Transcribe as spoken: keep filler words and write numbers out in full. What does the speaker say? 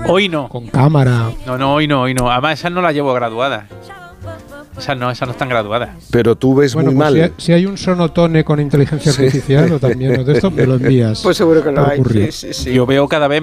Hoy no. Con cámara. No, no, hoy no, hoy no. Además, esas no las llevo graduadas. Esas no, esas no están graduadas. Pero tú ves bueno, muy pues mal. Si, si hay un sonotone con inteligencia artificial sí. o también o de esto, me lo envías. Pues seguro que lo hay. Sí, sí, sí. Yo veo cada vez